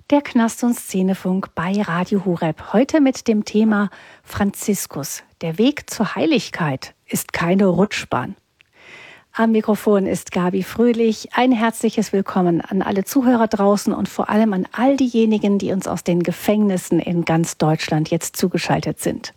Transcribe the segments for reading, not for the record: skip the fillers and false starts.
Der Knast- und Szenefunk bei Radio Horeb. Heute mit dem Thema Franziskus. Der Weg zur Heiligkeit ist keine Rutschbahn. Am Mikrofon ist Gabi Fröhlich. Ein herzliches Willkommen an alle Zuhörer draußen und vor allem an all diejenigen, die uns aus den Gefängnissen in ganz Deutschland jetzt zugeschaltet sind.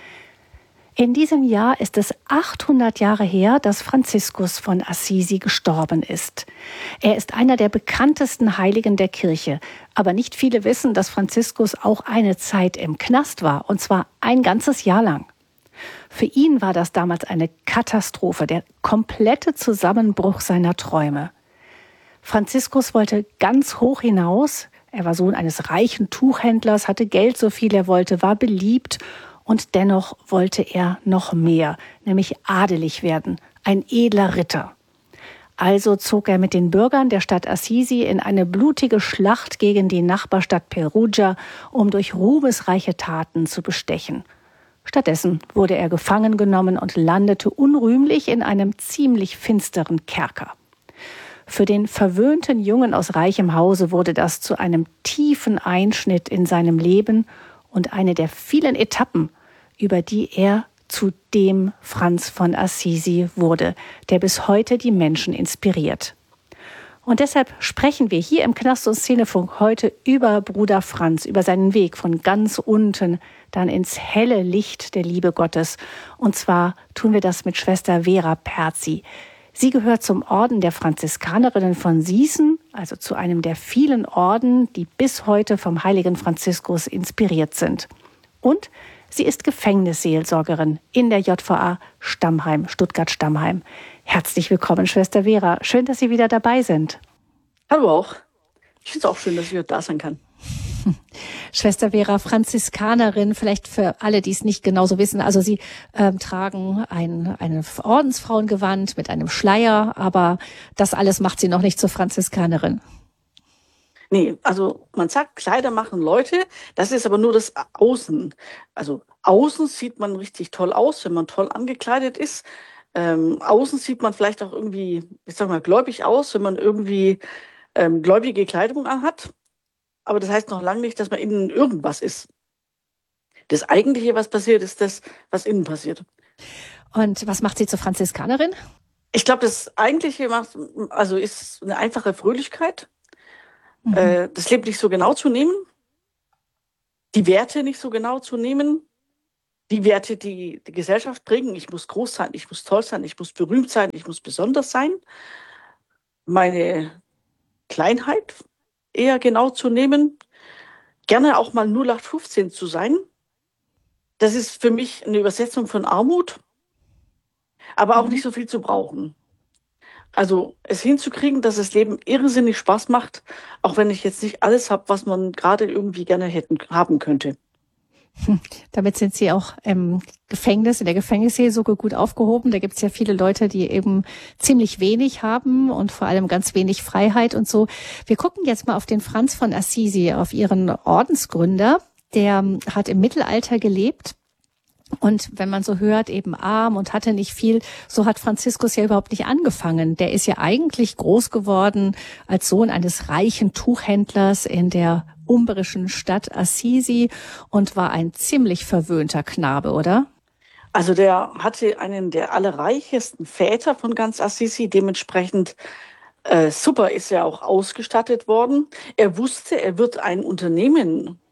In diesem Jahr ist es 800 Jahre her, dass Franziskus von Assisi gestorben ist. Er ist einer der bekanntesten Heiligen der Kirche. Aber nicht viele wissen, dass Franziskus auch eine Zeit im Knast war, und zwar ein ganzes Jahr lang. Für ihn war das damals eine Katastrophe, der komplette Zusammenbruch seiner Träume. Franziskus wollte ganz hoch hinaus. Er war Sohn eines reichen Tuchhändlers, hatte Geld so viel er wollte, war beliebt. Und dennoch wollte er noch mehr, nämlich adelig werden, ein edler Ritter. Also zog er mit den Bürgern der Stadt Assisi in eine blutige Schlacht gegen die Nachbarstadt Perugia, um durch ruhmesreiche Taten zu bestechen. Stattdessen wurde er gefangen genommen und landete unrühmlich in einem ziemlich finsteren Kerker. Für den verwöhnten Jungen aus reichem Hause wurde das zu einem tiefen Einschnitt in seinem Leben und eine der vielen Etappen, über die er zu dem Franz von Assisi wurde, der bis heute die Menschen inspiriert. Und deshalb sprechen wir hier im Knast- und Szenefunk heute über Bruder Franz, über seinen Weg von ganz unten dann ins helle Licht der Liebe Gottes. Und zwar tun wir das mit Schwester Vera Perzi. Sie gehört zum Orden der Franziskanerinnen von Sießen, also zu einem der vielen Orden, die bis heute vom heiligen Franziskus inspiriert sind. Und sie ist Gefängnisseelsorgerin in der JVA Stammheim, Stuttgart-Stammheim. Herzlich willkommen, Schwester Vera. Schön, dass Sie wieder dabei sind. Hallo auch. Ich finde es auch schön, dass ich heute da sein kann. Schwester Vera, Franziskanerin, vielleicht für alle, die es nicht genauso wissen. Also Sie tragen ein Ordensfrauengewand mit einem Schleier, aber das alles macht Sie noch nicht zur Franziskanerin. Nee, also man sagt, Kleider machen Leute, das ist aber nur das Außen. Also außen sieht man richtig toll aus, wenn man toll angekleidet ist. Außen sieht man vielleicht auch irgendwie, ich sag mal, gläubig aus, wenn man irgendwie gläubige Kleidung anhat. Aber das heißt noch lange nicht, dass man innen irgendwas ist. Das Eigentliche, was passiert, ist das, was innen passiert. Und was macht Sie zur Franziskanerin? Ich glaube, das Eigentliche ist eine einfache Fröhlichkeit. Das Leben nicht so genau zu nehmen, die Werte nicht so genau zu nehmen, die Werte, die die Gesellschaft bringen. Ich muss groß sein, ich muss toll sein, ich muss berühmt sein, ich muss besonders sein. Meine Kleinheit eher genau zu nehmen, gerne auch mal 0815 zu sein. Das ist für mich eine Übersetzung von Armut, aber auch nicht so viel zu brauchen. Also es hinzukriegen, dass das Leben irrsinnig Spaß macht, auch wenn ich jetzt nicht alles habe, was man gerade irgendwie gerne haben könnte. Damit sind Sie auch im Gefängnis, in der Gefängnisseelsorge gut aufgehoben. Da gibt es ja viele Leute, die eben ziemlich wenig haben und vor allem ganz wenig Freiheit und so. Wir gucken jetzt mal auf den Franz von Assisi, auf Ihren Ordensgründer. Der hat im Mittelalter gelebt. Und wenn man so hört, eben arm und hatte nicht viel, so hat Franziskus ja überhaupt nicht angefangen. Der ist ja eigentlich groß geworden als Sohn eines reichen Tuchhändlers in der umbrischen Stadt Assisi und war ein ziemlich verwöhnter Knabe, oder? Also der hatte einen der allerreichesten Väter von ganz Assisi, dementsprechend super ist er auch ausgestattet worden. Er wusste, er wird ein Unternehmen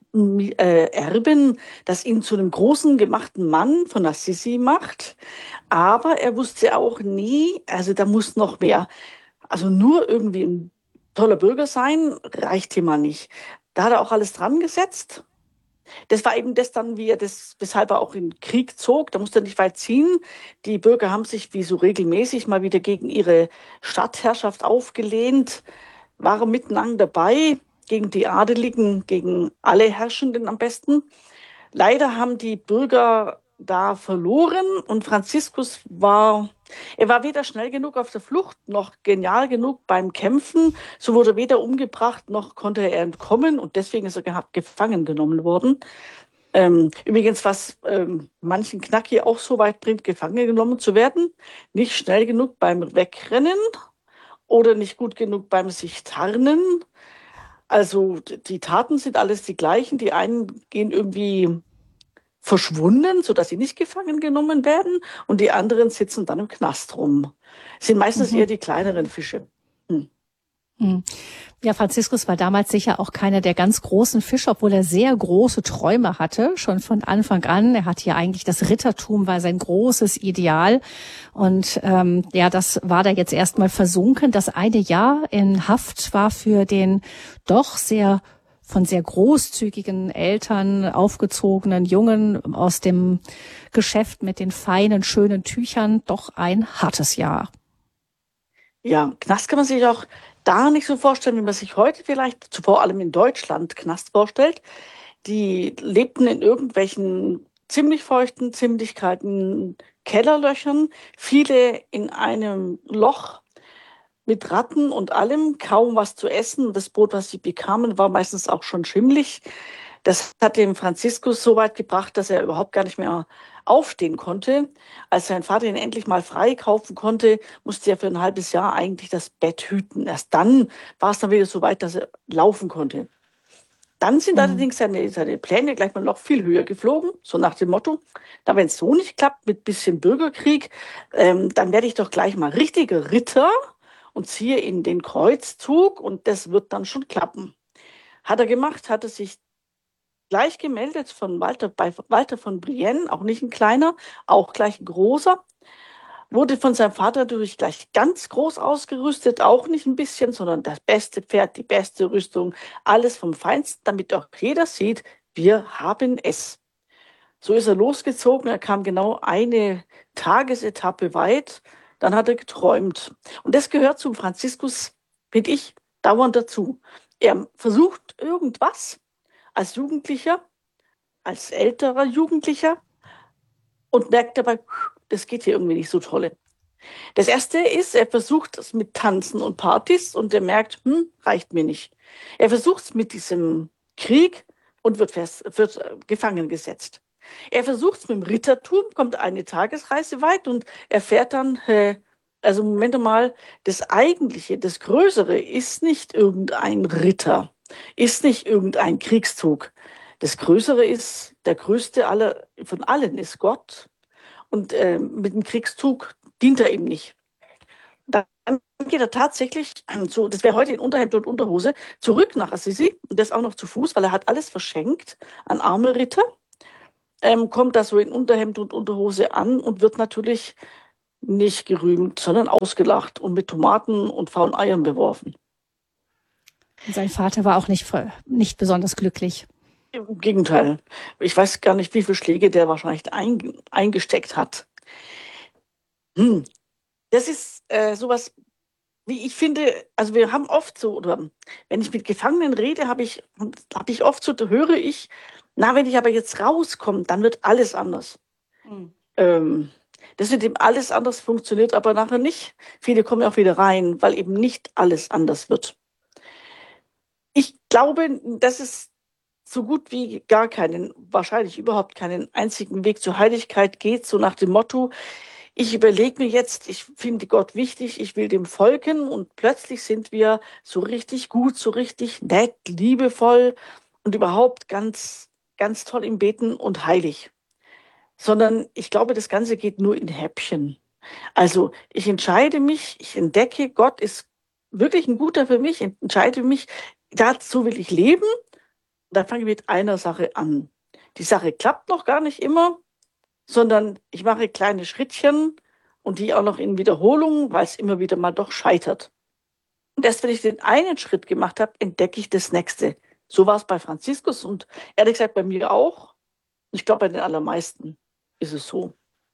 erben, das ihn zu einem großen gemachten Mann von Assisi macht. Aber er wusste auch nie, also da muss noch mehr. Also nur irgendwie ein toller Bürger sein, reicht ihm mal nicht. Da hat er auch alles dran gesetzt. Das war eben das dann, weshalb er auch in den Krieg zog. Da musste er nicht weit ziehen. Die Bürger haben sich wie so regelmäßig mal wieder gegen ihre Stadtherrschaft aufgelehnt, waren miteinander dabei, gegen die Adeligen, gegen alle Herrschenden am besten. Leider haben die Bürger da verloren und Franziskus war weder schnell genug auf der Flucht, noch genial genug beim Kämpfen. So wurde er weder umgebracht, noch konnte er entkommen und deswegen ist er gefangen genommen worden. Übrigens, was manchen Knacki auch so weit bringt, gefangen genommen zu werden, nicht schnell genug beim Wegrennen oder nicht gut genug beim sich tarnen. Also die Taten sind alles die gleichen. Die einen gehen irgendwie verschwunden, sodass sie nicht gefangen genommen werden, und die anderen sitzen dann im Knast rum. Es sind meistens eher Mhm. die kleineren Fische. Hm. Mhm. Ja, Franziskus war damals sicher auch keiner der ganz großen Fischer, obwohl er sehr große Träume hatte, schon von Anfang an. Er hatte ja eigentlich das Rittertum war sein großes Ideal. Und ja, das war da jetzt erstmal versunken. Das eine Jahr in Haft war für den doch von sehr großzügigen Eltern aufgezogenen Jungen aus dem Geschäft mit den feinen, schönen Tüchern doch ein hartes Jahr. Ja, Knast kann man sich auch da nicht so vorstellen, wie man sich heute vielleicht, vor allem in Deutschland, Knast vorstellt. Die lebten in irgendwelchen ziemlich feuchten, ziemlich kalten Kellerlöchern, viele in einem Loch mit Ratten und allem, kaum was zu essen. Das Brot, was sie bekamen, war meistens auch schon schimmlig. Das hat den Franziskus so weit gebracht, dass er überhaupt gar nicht mehr aufstehen konnte. Als sein Vater ihn endlich mal freikaufen konnte, musste er für ein halbes Jahr eigentlich das Bett hüten. Erst dann war es dann wieder so weit, dass er laufen konnte. Dann sind Mhm. allerdings seine Pläne gleich mal noch viel höher geflogen, so nach dem Motto, na, wenn es so nicht klappt mit bisschen Bürgerkrieg, dann werde ich doch gleich mal richtiger Ritter und ziehe in den Kreuzzug, und das wird dann schon klappen. Hat er gemacht, hatte sich gleich gemeldet bei Walter von Brienne, auch nicht ein kleiner, auch gleich ein großer. Wurde von seinem Vater natürlich gleich ganz groß ausgerüstet, auch nicht ein bisschen, sondern das beste Pferd, die beste Rüstung, alles vom Feinsten, damit auch jeder sieht, wir haben es. So ist er losgezogen, er kam genau eine Tagesetappe weit, dann hat er geträumt. Und das gehört zum Franziskus, finde ich, dauernd dazu. Er versucht irgendwas als Jugendlicher, als älterer Jugendlicher, und merkt dabei, das geht hier irgendwie nicht so toll. Das erste ist, er versucht es mit Tanzen und Partys, und er merkt, reicht mir nicht. Er versucht es mit diesem Krieg und wird gefangen gesetzt. Er versucht es mit dem Rittertum, kommt eine Tagesreise weit und erfährt dann, also Moment mal, das Eigentliche, das Größere ist nicht irgendein Ritter, ist nicht irgendein Kriegszug. Das Größere ist, der größte von allen ist Gott. Und mit dem Kriegszug dient er ihm nicht. Dann geht er tatsächlich, so, das wäre heute in Unterhemd und Unterhose, zurück nach Assisi, und das auch noch zu Fuß, weil er hat alles verschenkt an arme Ritter, kommt da so in Unterhemd und Unterhose an und wird natürlich nicht gerühmt, sondern ausgelacht und mit Tomaten und faulen Eiern beworfen. Und sein Vater war auch nicht besonders glücklich. Im Gegenteil, ich weiß gar nicht, wie viele Schläge der wahrscheinlich eingesteckt hat. Hm. Das ist sowas, wie ich finde, also wir haben oft so, oder wenn ich mit Gefangenen rede, hab ich oft so, da höre ich, na, wenn ich aber jetzt rauskomme, dann wird alles anders. Mhm. Ähm, Das mit dem alles anders funktioniert aber nachher nicht. Viele kommen ja auch wieder rein, weil eben nicht alles anders wird. Ich glaube, dass es so gut wie gar keinen, wahrscheinlich überhaupt keinen einzigen Weg zur Heiligkeit geht, so nach dem Motto, ich überlege mir jetzt, ich finde Gott wichtig, ich will dem folgen, und plötzlich sind wir so richtig gut, so richtig nett, liebevoll und überhaupt ganz, ganz toll im Beten und heilig. Sondern ich glaube, das Ganze geht nur in Häppchen. Also ich entscheide mich, ich entdecke, Gott ist wirklich ein guter für mich, ich entscheide mich, dazu will ich leben. Da fange ich mit einer Sache an. Die Sache klappt noch gar nicht immer, sondern ich mache kleine Schrittchen, und die auch noch in Wiederholung, weil es immer wieder mal doch scheitert. Und erst wenn ich den einen Schritt gemacht habe, entdecke ich das nächste. So war es bei Franziskus und ehrlich gesagt bei mir auch. Ich glaube, bei den allermeisten ist es so.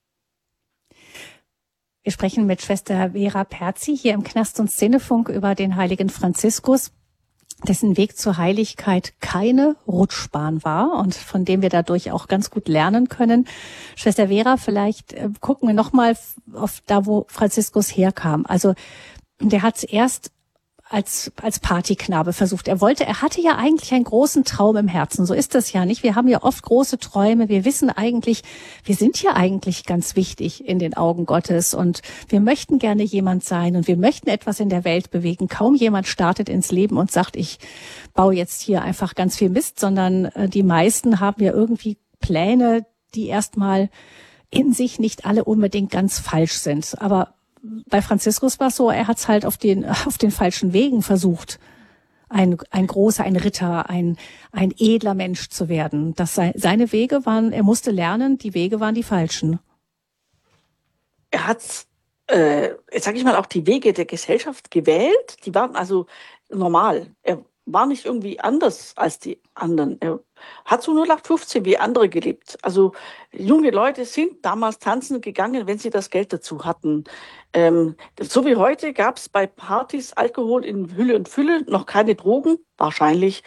Wir sprechen mit Schwester Vera Perzi hier im Knast und Szenefunk über den heiligen Franziskus, dessen Weg zur Heiligkeit keine Rutschbahn war und von dem wir dadurch auch ganz gut lernen können. Schwester Vera, vielleicht gucken wir nochmal auf da, wo Franziskus herkam. Also der hat es erst als Partyknabe versucht. Er hatte ja eigentlich einen großen Traum im Herzen. So ist das ja nicht. Wir haben ja oft große Träume. Wir wissen eigentlich, wir sind ja eigentlich ganz wichtig in den Augen Gottes und wir möchten gerne jemand sein und wir möchten etwas in der Welt bewegen. Kaum jemand startet ins Leben und sagt, ich baue jetzt hier einfach ganz viel Mist, sondern die meisten haben ja irgendwie Pläne, die erstmal in sich nicht alle unbedingt ganz falsch sind. Aber bei Franziskus war es so, er hat es halt auf den falschen Wegen versucht, ein Ritter, ein edler Mensch zu werden. Seine Wege waren, er musste lernen, die Wege waren die falschen. Er hat, sag ich mal, auch die Wege der Gesellschaft gewählt. Die waren also normal. Er war nicht irgendwie anders als die anderen. Er hat so 0815 wie andere gelebt. Also junge Leute sind damals tanzen gegangen, wenn sie das Geld dazu hatten. So wie heute gab es bei Partys Alkohol in Hülle und Fülle, noch keine Drogen, wahrscheinlich.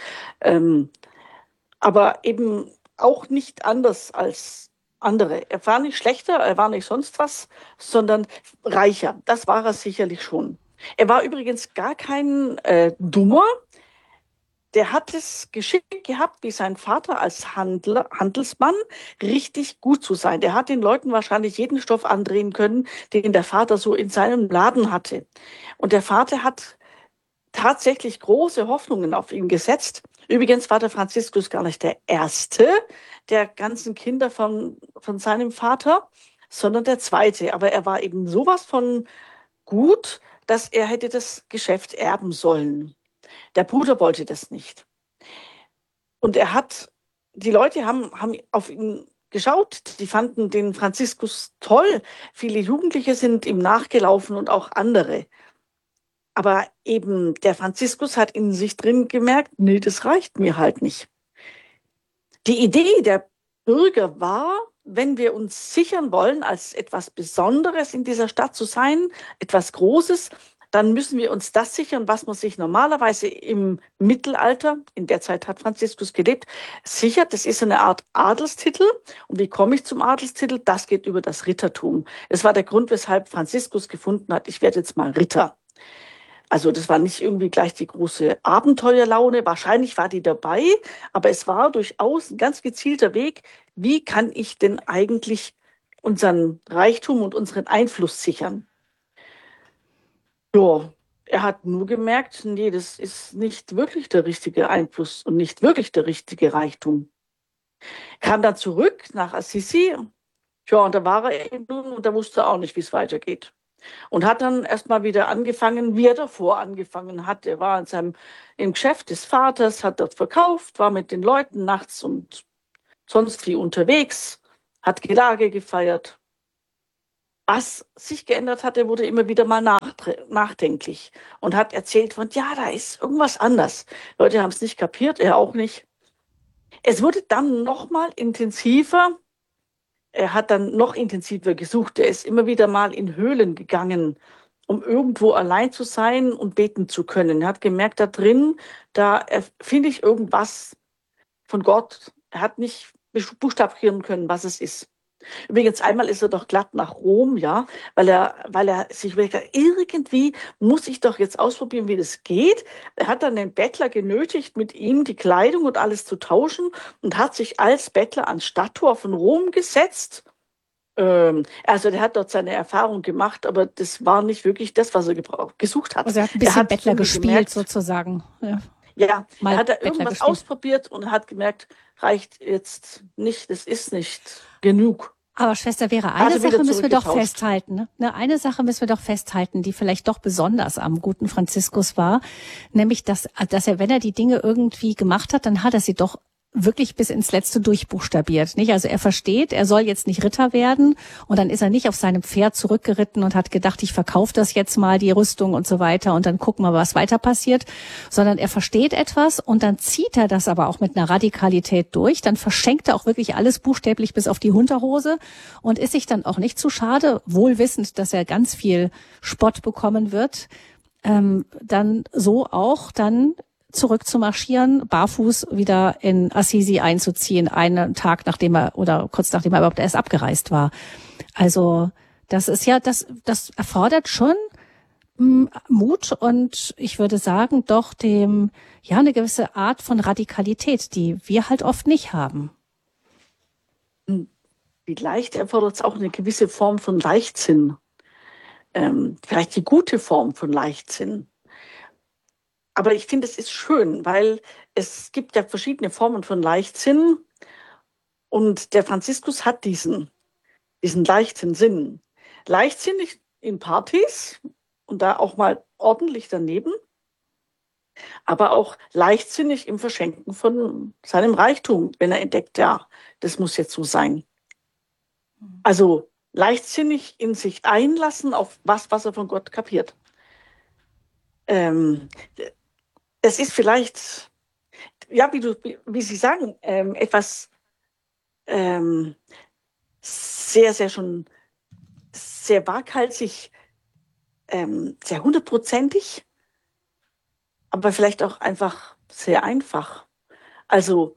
Aber eben auch nicht anders als andere. Er war nicht schlechter, er war nicht sonst was, sondern reicher. Das war er sicherlich schon. Er war übrigens gar kein Dummer. Der hat es geschickt gehabt, wie sein Vater als Handelsmann, richtig gut zu sein. Der hat den Leuten wahrscheinlich jeden Stoff andrehen können, den der Vater so in seinem Laden hatte. Und der Vater hat tatsächlich große Hoffnungen auf ihn gesetzt. Übrigens war der Franziskus gar nicht der erste der ganzen Kinder von seinem Vater, sondern der zweite. Aber er war eben sowas von gut, dass er hätte das Geschäft erben sollen. Der Bruder wollte das nicht. Und die Leute haben auf ihn geschaut, die fanden den Franziskus toll. Viele Jugendliche sind ihm nachgelaufen und auch andere. Aber eben der Franziskus hat in sich drin gemerkt, nee, das reicht mir halt nicht. Die Idee der Bürger war, wenn wir uns sichern wollen, als etwas Besonderes in dieser Stadt zu sein, etwas Großes, dann müssen wir uns das sichern, was man sich normalerweise im Mittelalter, in der Zeit hat Franziskus gelebt, sichert. Das ist eine Art Adelstitel. Und wie komme ich zum Adelstitel? Das geht über das Rittertum. Das war der Grund, weshalb Franziskus gefunden hat, ich werde jetzt mal Ritter. Also das war nicht irgendwie gleich die große Abenteuerlaune. Wahrscheinlich war die dabei, aber es war durchaus ein ganz gezielter Weg. Wie kann ich denn eigentlich unseren Reichtum und unseren Einfluss sichern? Ja, er hat nur gemerkt, nee, das ist nicht wirklich der richtige Einfluss und nicht wirklich der richtige Reichtum. Kam dann zurück nach Assisi. Ja, und da war er eben und da wusste er auch nicht, wie es weitergeht. Und hat dann erstmal wieder angefangen, wie er davor angefangen hat. Er war im Geschäft des Vaters, hat dort verkauft, war mit den Leuten nachts und sonst wie unterwegs, hat Gelage gefeiert. Was sich geändert hat, er wurde immer wieder mal nachdenklich und hat erzählt von, ja, da ist irgendwas anders. Leute haben es nicht kapiert, er auch nicht. Es wurde dann noch mal intensiver. Er hat dann noch intensiver gesucht. Er ist immer wieder mal in Höhlen gegangen, um irgendwo allein zu sein und beten zu können. Er hat gemerkt, da finde ich irgendwas von Gott. Er hat nicht buchstabieren können, was es ist. Übrigens, einmal ist er doch glatt nach Rom, ja, weil er sich überlegt hat, irgendwie muss ich doch jetzt ausprobieren, wie das geht. Er hat dann den Bettler genötigt, mit ihm die Kleidung und alles zu tauschen und hat sich als Bettler ans Stadttor von Rom gesetzt. Also der hat dort seine Erfahrung gemacht, aber das war nicht wirklich das, was er gesucht hat. Also er hat ein bisschen Bettler gespielt, gemerkt, sozusagen. Ja, er hat da irgendwas ausprobiert und hat gemerkt, reicht jetzt nicht, das ist nicht genug. Aber Schwester Vera, eine Sache müssen wir doch festhalten. Ne? Eine Sache müssen wir doch festhalten, die vielleicht doch besonders am guten Franziskus war, nämlich, dass er, wenn er die Dinge irgendwie gemacht hat, dann hat er sie doch wirklich bis ins Letzte durchbuchstabiert, nicht? Also er versteht, er soll jetzt nicht Ritter werden und dann ist er nicht auf seinem Pferd zurückgeritten und hat gedacht, ich verkaufe das jetzt mal, die Rüstung und so weiter und dann gucken wir, was weiter passiert, sondern er versteht etwas und dann zieht er das aber auch mit einer Radikalität durch, dann verschenkt er auch wirklich alles buchstäblich bis auf die Unterhose und ist sich dann auch nicht zu schade, wohl wissend, dass er ganz viel Spott bekommen wird, dann so auch dann zurück zu marschieren, barfuß wieder in Assisi einzuziehen, einen Tag nachdem oder kurz nachdem er überhaupt erst abgereist war. Also das ist ja, das erfordert schon Mut und ich würde sagen doch eine gewisse Art von Radikalität, die wir halt oft nicht haben. Vielleicht erfordert es auch eine gewisse Form von Leichtsinn. Vielleicht die gute Form von Leichtsinn. Aber ich finde, es ist schön, weil es gibt ja verschiedene Formen von Leichtsinn und der Franziskus hat diesen leichten Sinn. Leichtsinnig in Partys und da auch mal ordentlich daneben, aber auch leichtsinnig im Verschenken von seinem Reichtum, wenn er entdeckt, ja, das muss jetzt so sein. Also leichtsinnig in sich einlassen auf was er von Gott kapiert. Ähm, Es ist vielleicht, ja, wie Sie sagen, etwas ähm, schon sehr waghalsig, sehr hundertprozentig, aber vielleicht auch einfach sehr einfach. Also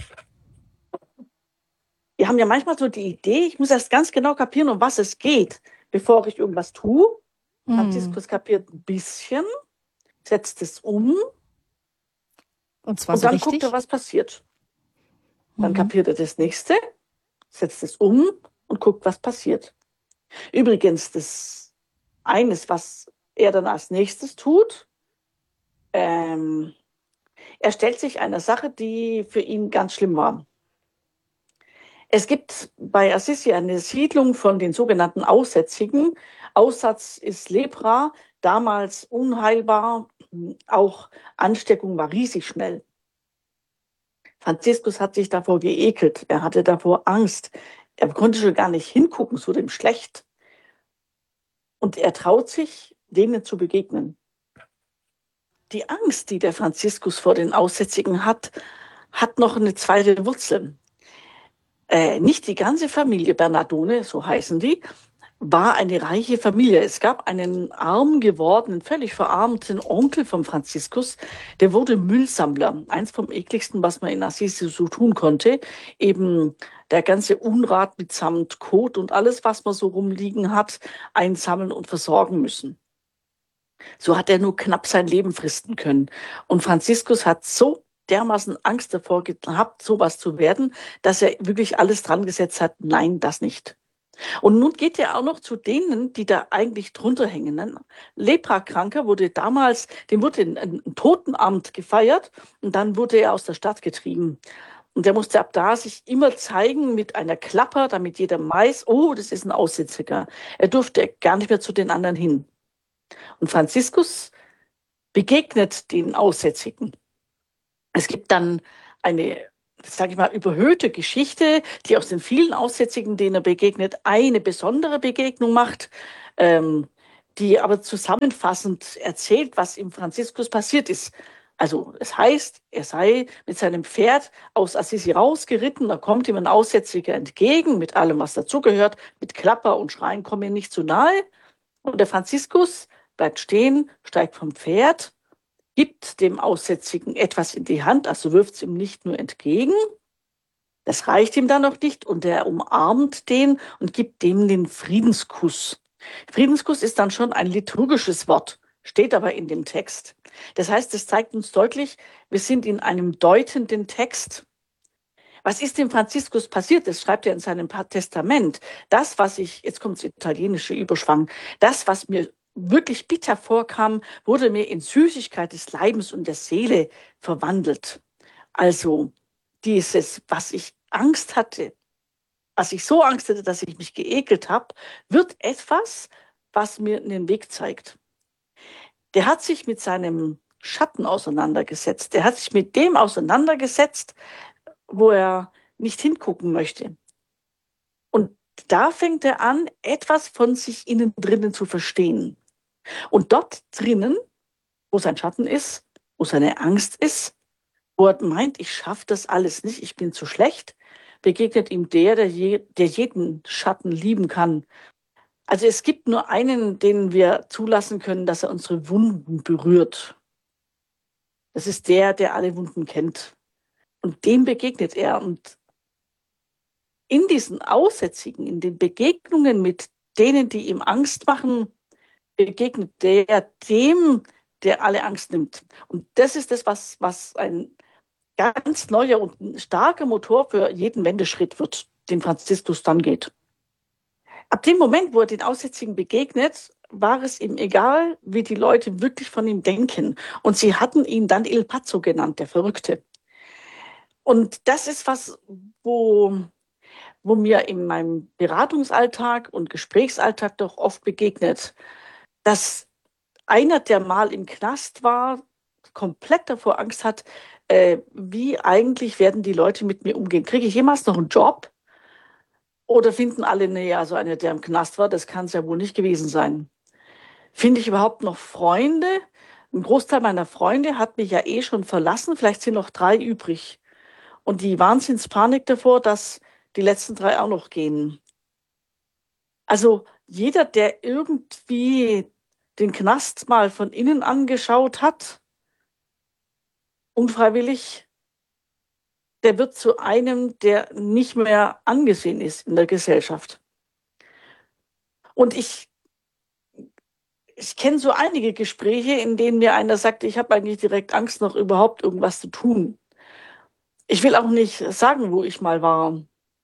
wir haben ja manchmal so die Idee, ich muss erst ganz genau kapieren, um was es geht, bevor ich irgendwas tue. Franziskus kapiert ein bisschen, setzt es um Und zwar und so dann guckt er, richtig? was passiert. Dann kapiert er das nächste, setzt es um und guckt, was passiert. Übrigens, was er dann als nächstes tut, er stellt sich einer Sache, die für ihn ganz schlimm war. Es gibt bei Assisi eine Siedlung von den sogenannten Aussätzigen. Aussatz ist Lepra, damals unheilbar. Auch Ansteckung war riesig schnell. Franziskus hat sich davor geekelt. Er hatte davor Angst. Er konnte schon gar nicht hingucken, es wurde ihm schlecht. Und er traut sich, denen zu begegnen. Die Angst, die der Franziskus vor den Aussätzigen hat, hat noch eine zweite Wurzel. Nicht die ganze Familie Bernardone, so heißen die, war eine reiche Familie. Es gab einen arm gewordenen, völlig verarmten Onkel von Franziskus, der wurde Müllsammler. Eins vom ekligsten, was man in Assisi so tun konnte. Eben der ganze Unrat mitsamt Kot und alles, was man so rumliegen hat, einsammeln und versorgen müssen. So hat er nur knapp sein Leben fristen können. Und Franziskus hat so dermaßen Angst davor gehabt, sowas zu werden, dass er wirklich alles dran gesetzt hat, nein, das nicht. Und nun geht er auch noch zu denen, die da eigentlich drunter hängen. Ein Leprakranker wurde damals, dem wurde ein Totenamt gefeiert und dann wurde er aus der Stadt getrieben. Und der musste ab da sich immer zeigen mit einer Klapper, damit jeder weiß, oh, das ist ein Aussätziger. Er durfte gar nicht mehr zu den anderen hin. Und Franziskus begegnet den Aussätzigen. Es gibt dann eine, sage ich mal, überhöhte Geschichte, die aus den vielen Aussätzigen, denen er begegnet, eine besondere Begegnung macht, die aber zusammenfassend erzählt, was im Franziskus passiert ist. Also es heißt, er sei mit seinem Pferd aus Assisi rausgeritten, da kommt ihm ein Aussätziger entgegen, mit allem, was dazugehört, mit Klapper und Schreien, komm ihm nicht zu nahe. Und der Franziskus bleibt stehen, steigt vom Pferd, gibt dem Aussätzigen etwas in die Hand, also wirft es ihm nicht nur entgegen. Das reicht ihm dann noch nicht und er umarmt den und gibt dem den Friedenskuss. Friedenskuss ist dann schon ein liturgisches Wort, steht aber in dem Text. Das heißt, es zeigt uns deutlich, wir sind in einem deutenden Text. Was ist dem Franziskus passiert? Das schreibt er in seinem Testament. Jetzt kommt das italienische Überschwang, das, was mir wirklich bitter vorkam, wurde mir in Süßigkeit des Leibes und der Seele verwandelt. Also was ich Angst hatte, was ich so Angst hatte, dass ich mich geekelt habe, wird etwas, was mir den Weg zeigt. Der hat sich mit seinem Schatten auseinandergesetzt. Der hat sich mit dem auseinandergesetzt, wo er nicht hingucken möchte. Und da fängt er an, etwas von sich innen drinnen zu verstehen. Und dort drinnen, wo sein Schatten ist, wo seine Angst ist, wo er meint, ich schaffe das alles nicht, ich bin zu schlecht, begegnet ihm der jeden Schatten lieben kann. Also es gibt nur einen, den wir zulassen können, dass er unsere Wunden berührt. Das ist der alle Wunden kennt. Und dem begegnet er. Und in diesen Aussätzigen, in den Begegnungen mit denen, die ihm Angst machen, begegnet der dem, der alle Angst nimmt. Und das ist das, was ein ganz neuer und ein starker Motor für jeden Wendeschritt wird, den Franziskus dann geht. Ab dem Moment, wo er den Aussätzigen begegnet, war es ihm egal, wie die Leute wirklich von ihm denken. Und sie hatten ihn dann Il Pazzo genannt, der Verrückte. Und das ist was, wo mir in meinem Beratungsalltag und Gesprächsalltag doch oft begegnet, dass einer, der mal im Knast war, komplett davor Angst hat, wie eigentlich werden die Leute mit mir umgehen? Kriege ich jemals noch einen Job? Oder finden alle, nee, also einer, der im Knast war, das kann es ja wohl nicht gewesen sein. Finde ich überhaupt noch Freunde? Ein Großteil meiner Freunde hat mich ja eh schon verlassen. Vielleicht sind noch 3 übrig. Und die Wahnsinnspanik davor, dass die letzten 3 auch noch gehen. Also jeder, der irgendwie den Knast mal von innen angeschaut hat, unfreiwillig, der wird zu einem, der nicht mehr angesehen ist in der Gesellschaft. Und ich kenne so einige Gespräche, in denen mir einer sagt, ich habe eigentlich direkt Angst, noch überhaupt irgendwas zu tun. Ich will auch nicht sagen, wo ich mal war.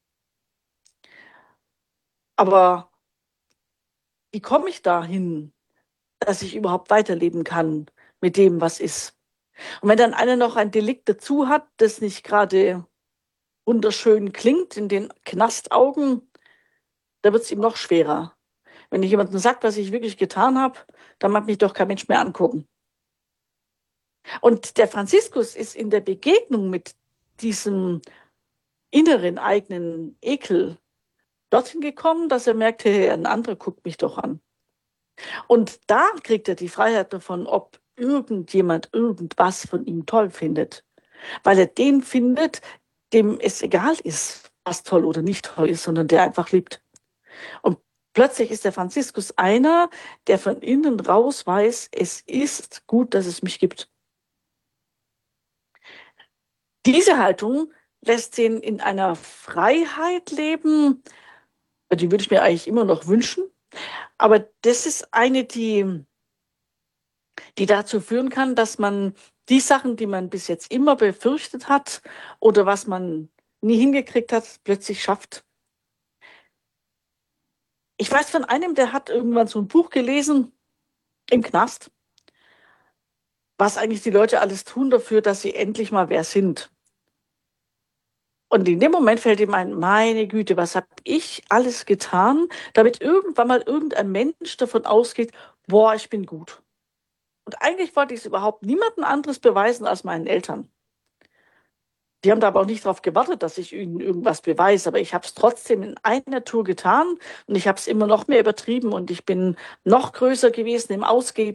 Aber wie komme ich dahin, dass ich überhaupt weiterleben kann mit dem, was ist? Und wenn dann einer noch ein Delikt dazu hat, das nicht gerade wunderschön klingt in den Knastaugen, da wird es ihm noch schwerer. Wenn ich jemandem sage, was ich wirklich getan habe, dann mag mich doch kein Mensch mehr angucken. Und der Franziskus ist in der Begegnung mit diesem inneren eigenen Ekel dorthin gekommen, dass er merkte, hey, ein anderer guckt mich doch an. Und da kriegt er die Freiheit davon, ob irgendjemand irgendwas von ihm toll findet. Weil er den findet, dem es egal ist, was toll oder nicht toll ist, sondern der einfach liebt. Und plötzlich ist der Franziskus einer, der von innen raus weiß, es ist gut, dass es mich gibt. Diese Haltung lässt ihn in einer Freiheit leben, die würde ich mir eigentlich immer noch wünschen. Aber das ist eine, die dazu führen kann, dass man die Sachen, die man bis jetzt immer befürchtet hat oder was man nie hingekriegt hat, plötzlich schafft. Ich weiß von einem, der hat irgendwann so ein Buch gelesen im Knast, was eigentlich die Leute alles tun dafür, dass sie endlich mal wer sind. Und in dem Moment fällt ihm ein, meine Güte, was habe ich alles getan, damit irgendwann mal irgendein Mensch davon ausgeht, boah, ich bin gut. Und eigentlich wollte ich es überhaupt niemandem anderes beweisen als meinen Eltern. Die haben da aber auch nicht darauf gewartet, dass ich ihnen irgendwas beweise, aber ich habe es trotzdem in einer Tour getan und ich habe es immer noch mehr übertrieben und ich bin noch größer gewesen im Ausgeben.